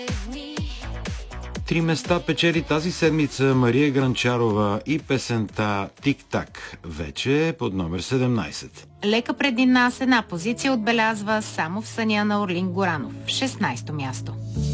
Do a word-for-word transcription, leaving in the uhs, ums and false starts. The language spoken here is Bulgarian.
Три места печели тази седмица Мария Гранчарова и песента «Тик-так» вече под номер седемнайсет. Лека преди нас една позиция отбелязва само в съня на Орлин Горанов. шестнайсето място.